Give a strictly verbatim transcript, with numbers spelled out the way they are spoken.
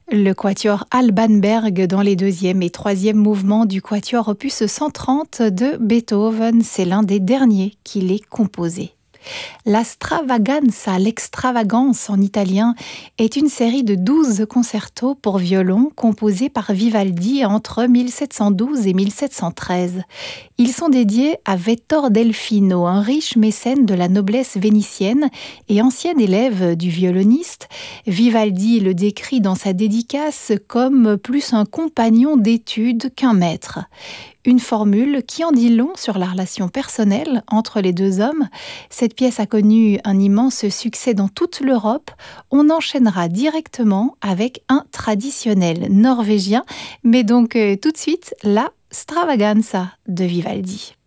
Le quatuor Alban Berg dans les deuxième et troisième mouvements du quatuor opus cent trente de Beethoven, c'est l'un des derniers qu'il ait composé. La Stravaganza, l'extravagance en italien, est une série de douze concertos pour violon composés par Vivaldi entre mille sept cent douze et mille sept cent treize. Ils sont dédiés à Vettor Delfino, un riche mécène de la noblesse vénitienne et ancien élève du violoniste. Vivaldi le décrit dans sa dédicace comme plus un compagnon d'études qu'un maître. Une formule qui en dit long sur la relation personnelle entre les deux hommes. Cette pièce a connu un immense succès dans toute l'Europe. On enchaînera directement avec un traditionnel norvégien, mais donc euh, tout de suite la Stravaganza de Vivaldi.